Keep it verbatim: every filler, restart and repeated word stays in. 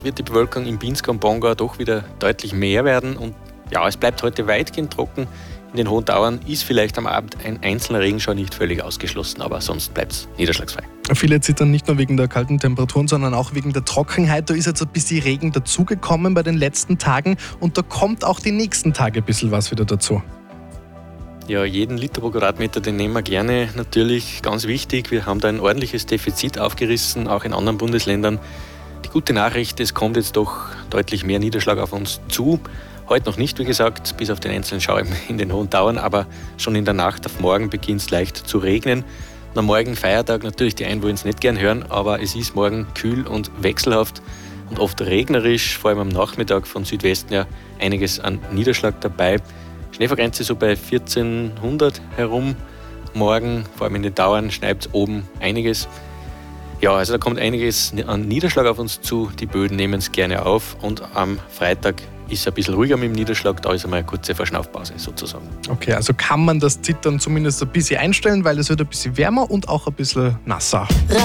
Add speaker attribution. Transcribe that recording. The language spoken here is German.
Speaker 1: wird die Bewölkung im Pinzgau und Bongau doch wieder deutlich mehr werden. Und ja, es bleibt heute weitgehend trocken. In den Hohen Tauern ist vielleicht am Abend ein einzelner Regenschauer nicht völlig ausgeschlossen, aber sonst bleibt es niederschlagsfrei.
Speaker 2: Viele zittern nicht nur wegen der kalten Temperaturen, sondern auch wegen der Trockenheit. Da ist jetzt ein bisschen Regen dazugekommen bei den letzten Tagen und da kommt auch die nächsten Tage ein bisschen was wieder dazu.
Speaker 1: Ja, jeden Liter pro Quadratmeter, den nehmen wir gerne. Natürlich ganz wichtig, wir haben da ein ordentliches Defizit aufgerissen, auch in anderen Bundesländern. Die gute Nachricht, es kommt jetzt doch deutlich mehr Niederschlag auf uns zu. Heute noch nicht, wie gesagt, bis auf den einzelnen Schauer in den Hohen Tauern, aber schon in der Nacht auf morgen beginnt es leicht zu regnen. Und am morgen Feiertag, natürlich die einen wollen es nicht gern hören, aber es ist morgen kühl und wechselhaft und oft regnerisch, vor allem am Nachmittag von Südwesten ja einiges an Niederschlag dabei. Schneefallgrenze so bei vierzehnhundert herum. Morgen, vor allem in den Tauern, schneit es oben einiges. Ja, also da kommt einiges an Niederschlag auf uns zu. Die Böden nehmen es gerne auf und am Freitag ist es ein bisschen ruhiger mit dem Niederschlag. Da ist einmal eine kurze Verschnaufpause sozusagen.
Speaker 2: Okay, also kann man das Zittern zumindest ein bisschen einstellen, weil es wird ein bisschen wärmer und auch ein bisschen nasser.